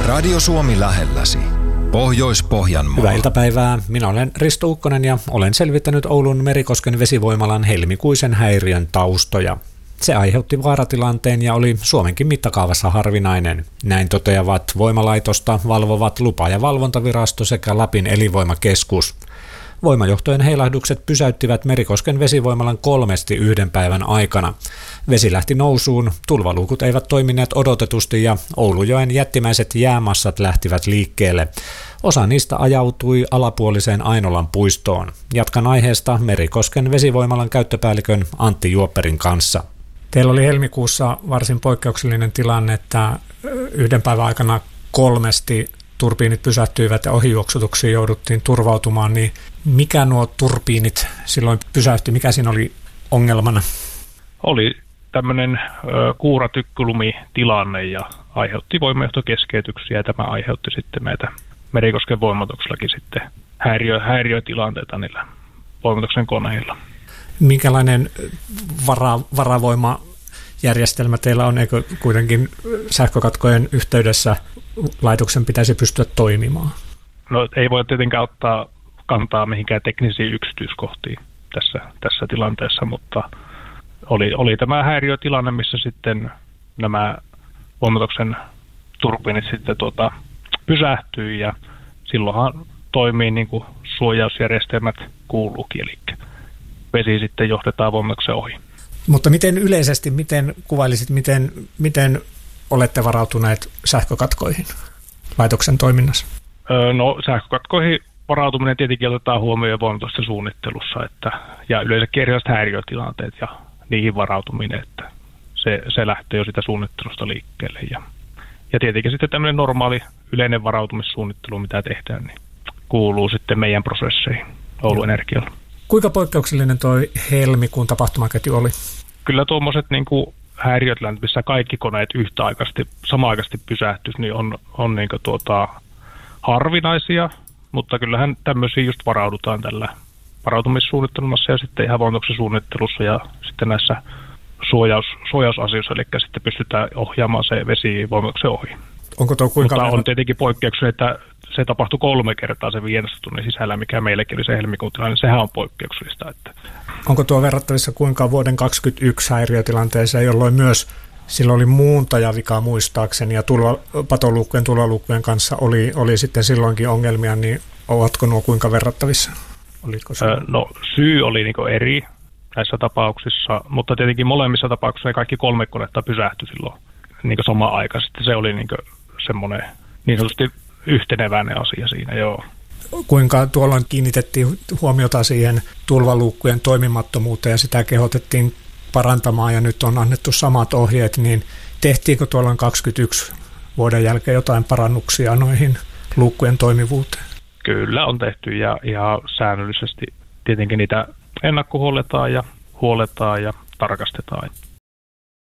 Radio Suomi lähelläsi. Pohjois-Pohjanmaa. Hyvää iltapäivää. Minä olen Risto Ukkonen ja olen selvittänyt Oulun Merikosken vesivoimalan helmikuisen häiriön taustoja. Se aiheutti vaaratilanteen ja oli Suomenkin mittakaavassa harvinainen. Näin toteavat voimalaitosta valvovat lupa- ja valvontavirasto sekä Lapin elinvoimakeskus. Voimajohtojen heilahdukset pysäyttivät Merikosken vesivoimalan 3 yhden päivän aikana. Vesi lähti nousuun, tulvaluukut eivät toimineet odotetusti ja Oulujoen jättimäiset jäämassat lähtivät liikkeelle. Osa niistä ajautui alapuoliseen Ainolan puistoon. Jatkan aiheesta Merikosken vesivoimalan käyttöpäällikön Antti Juopperin kanssa. Teillä oli helmikuussa varsin poikkeuksellinen tilanne, että yhden päivän aikana 3 turbiinit pysähtyivät ja ohijuoksutuksiin jouduttiin turvautumaan, niin mikä nuo turbiinit silloin pysähtyi? Mikä siinä oli ongelmana? Oli tämmöinen kuuratykkylumitilanne ja aiheutti voimajohtokeskeytyksiä ja tämä aiheutti sitten meitä Merikosken voimatuksella sitten häiriötilanteita niillä voimatuksen koneilla. Minkälainen varavoimajärjestelmä teillä on? Eikö kuitenkin sähkökatkojen yhteydessä laitoksen pitäisi pystyä toimimaan? No ei voi tietenkään ottaa kantaa mihinkään teknisiin yksityiskohtiin tässä tilanteessa, mutta oli tämä häiriötilanne, missä sitten nämä voimatuksen turbiinit sitten pysähtyi ja silloinhan toimii niin kuin suojausjärjestelmät kuuluukin, eli vesi sitten johdetaan voimatuksen ohi. Mutta miten yleisesti, miten kuvailisit, miten olette varautuneet sähkökatkoihin laitoksen toiminnassa? No sähkökatkoihin varautuminen tietenkin otetaan huomioon voimatusten suunnittelussa ja yleensäkin erilaiset häiriötilanteet ja niihin varautuminen, että se lähtee jo sitä suunnittelusta liikkeelle. Ja tietenkin sitten tämmöinen normaali yleinen varautumissuunnittelu, mitä tehdään, niin kuuluu sitten meidän prosesseihin Oulun Energialla. Kuinka poikkeuksellinen toi helmikuun tapahtumaketju oli? Kyllä tuommoiset niin kuin häiriötilanteet, missä kaikki koneet samaaikaisesti pysähtyisi, niin on niin kuin harvinaisia, mutta kyllähän tämmöisiä just varaudutaan tällä varautumissuunnittelussa ja sitten ihan voimatuksen suunnittelussa ja sitten näissä suojausasioissa, eli sitten pystytään ohjaamaan se vesi voimatuksen ohi. Onko tuo kuinka? Mutta on tietenkin poikkeuksellinen, että se tapahtui 3 kertaa se 5 tunnin sisällä, mikä meillekin oli se helmikuun tilanne, sehän on poikkeuksellista. Onko tuo verrattavissa kuinka vuoden 2021 häiriötilanteeseen, jolloin myös silloin oli muuntajavika muistaakseni ja tulvaluukkujen kanssa oli sitten silloinkin ongelmia, niin ovatko nuo kuinka verrattavissa? No syy oli niin kuin eri näissä tapauksissa, mutta tietenkin molemmissa tapauksissa kaikki 3 konetta pysähtyi silloin niin samaan aikaan. Sitten se oli niin semmoinen niin sanotusti yhteneväinen asia siinä, joo. Kuinka tuolloin kiinnitettiin huomiota siihen tulvaluukkujen toimimattomuuteen ja sitä kehotettiin parantamaan ja nyt on annettu samat ohjeet, niin tehtiinkö tuolloin 21 vuoden jälkeen jotain parannuksia noihin luukkujen toimivuuteen? Kyllä on tehty ja säännöllisesti tietenkin niitä ennakkohuoletaan ja tarkastetaan.